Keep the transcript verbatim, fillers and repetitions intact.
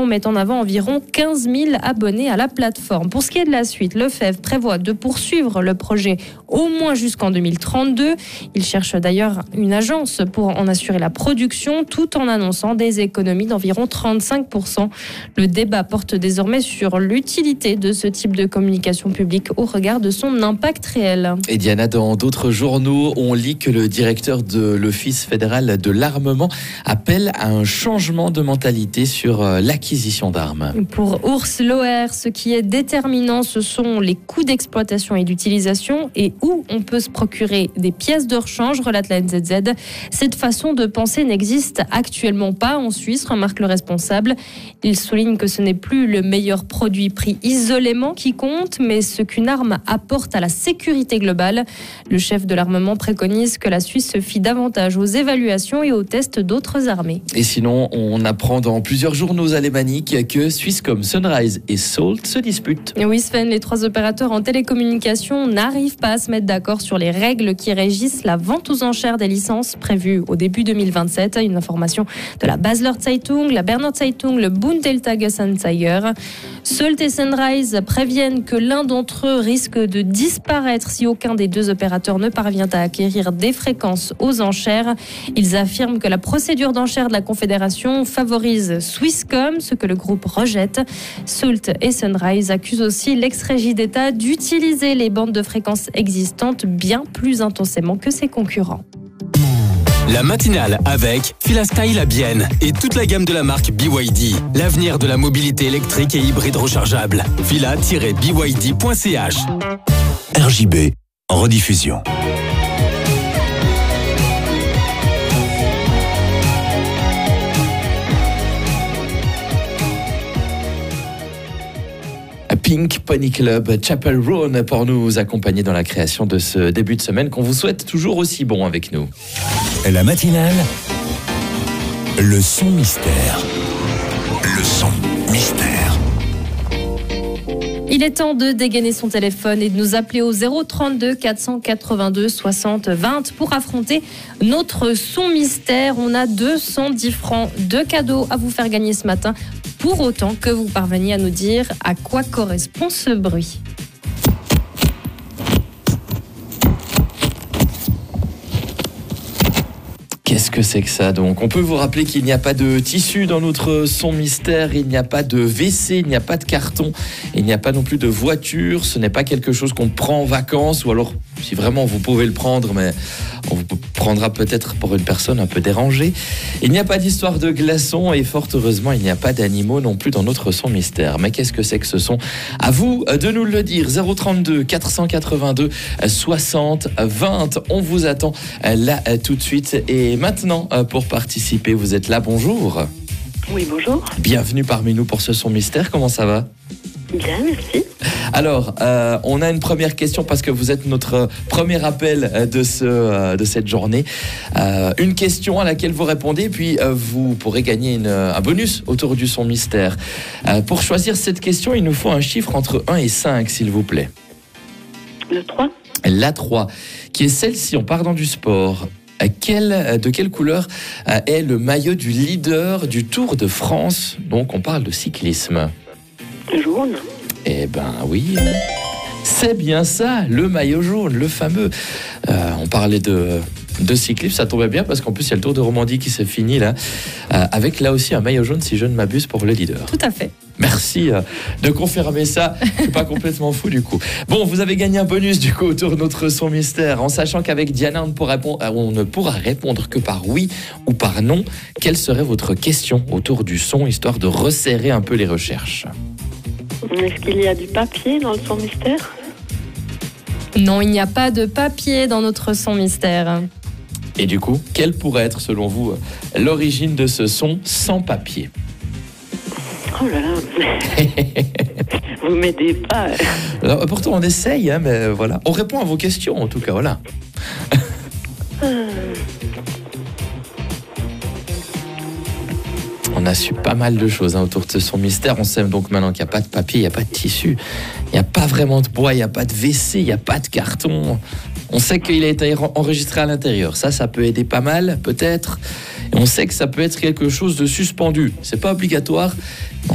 met en avant environ quinze mille abonnés à la plateforme. Pour ce qui est de la suite, Lefebvre prévoit de poursuivre le projet au moins jusqu'en deux mille trente-deux. Il cherche d'ailleurs une agence pour en assurer la production tout en annonçant des économies d'environ trente-cinq pour cent. Le débat porte désormais sur l'utilité de ce type de communication publique au regard de son impact réel. Et Diana, dans d'autres journaux, on lit que le directeur de l'Office fédéral de l'armement appelle à un changement de mentalité sur l'acquisition d'armes. Pour Urs Loher, ce qui est déterminant, ce sont les coûts d'exploitation et d'utilisation et où on peut se procurer des pièces de rechange, relate la N Z Z. Cette façon de penser n'existe actuellement pas en Suisse, remarque le responsable. Il souligne que ce n'est plus le meilleur produit pris isolément qui compte, mais ce qu'une arme apporte à la sécurité globale. Le chef de l'armement préconise que la Suisse se fie davantage aux évaluations et aux tests d'autres armées. Et sinon, on apprend dans plusieurs journaux alémaniques que Swisscom, Sunrise et Salt se disputent. Et oui, Sven, les trois opérateurs en télécommunication n'arrivent pas à se mettre d'accord sur les règles qui régissent la vente aux enchères des licences prévues au début deux mille vingt-sept. Une information de la Basler Zeitung, la Berner Zeitung, le Bund der Tagesanzeiger. Salt et Sunrise préviennent que l'un d'entre eux risque de disparaître si aucun des deux opérateurs ne parvient à acquérir des fréquences aux enchères. Ils affirment que la procédure d'enchères de la Confédération favorise Swisscom, ce que le groupe rejette. Salt et Sunrise accusent aussi l'ex-régie d'État d'utiliser les bandes de fréquences existantes bien plus intensément que ses concurrents. La matinale avec Filastyle à Bienne et toute la gamme de la marque B Y D. L'avenir de la mobilité électrique et hybride rechargeable. fila tiret b y d point c h. R J B en rediffusion. Pink Pony Club, Chapel Roan pour nous accompagner dans la création de ce début de semaine qu'on vous souhaite toujours aussi bon avec nous. La matinale, le son mystère. Le son mystère. Il est temps de dégainer son téléphone et de nous appeler au zéro trente-deux quatre cent quatre-vingt-deux soixante vingt pour affronter notre son mystère. On a deux cent dix francs de cadeaux à vous faire gagner ce matin, pour autant que vous parveniez à nous dire à quoi correspond ce bruit. Qu'est-ce que c'est que ça donc? On peut vous rappeler qu'il n'y a pas de tissu dans notre son mystère, il n'y a pas de W C, il n'y a pas de carton, il n'y a pas non plus de voiture, ce n'est pas quelque chose qu'on prend en vacances, ou alors si vraiment vous pouvez le prendre, mais on vous prendra peut-être pour une personne un peu dérangée. Il n'y a pas d'histoire de glaçons et fort heureusement il n'y a pas d'animaux non plus dans notre son mystère. Mais qu'est-ce que c'est que ce son? À vous de nous le dire. Zéro trente-deux quatre cent quatre-vingt-deux soixante vingt. On vous attend là tout de suite. Et maintenant, pour participer, vous êtes là. Bonjour. Oui, bonjour. Bienvenue parmi nous pour ce son mystère. Comment ça va? Bien, merci. Alors, euh, on a une première question parce que vous êtes notre premier appel de, ce, euh, de cette journée. Euh, une question à laquelle vous répondez, puis euh, vous pourrez gagner une, un bonus autour du son mystère. Euh, pour choisir cette question, il nous faut un chiffre entre un et cinq, s'il vous plaît. Le trois. La trois, qui est celle-ci, en parlant du sport. Quelle, de quelle couleur est le maillot du leader du Tour de France? Donc, on parle de cyclisme. Jaune. Eh ben oui, c'est bien ça, le maillot jaune, le fameux. Euh, on parlait de, de cyclisme, ça tombait bien parce qu'en plus il y a le Tour de Romandie qui s'est fini là, euh, avec là aussi un maillot jaune si je ne m'abuse pour le leader. Tout à fait. Merci euh, de confirmer ça, je suis pas complètement fou du coup. Bon, vous avez gagné un bonus du coup autour de notre son mystère, en sachant qu'avec Diana on ne pourra répondre, on ne pourra répondre que par oui ou par non. Quelle serait votre question autour du son, histoire de resserrer un peu les recherches? Est-ce qu'il y a du papier dans le son mystère? Non, il n'y a pas de papier dans notre son mystère. Et du coup, quelle pourrait être, selon vous, l'origine de ce son sans papier? Oh là là, vous m'aidez pas. Alors, pourtant, on essaye, hein, mais voilà. On répond à vos questions, en tout cas, voilà. On a su pas mal de choses hein, autour de son mystère. On sait donc maintenant qu'il n'y a pas de papier, il n'y a pas de tissu, il n'y a pas vraiment de bois, il n'y a pas de W C, il n'y a pas de carton. On sait qu'il a été enregistré à l'intérieur. Ça, ça peut aider pas mal, peut-être. Et on sait que ça peut être quelque chose de suspendu. C'est pas obligatoire.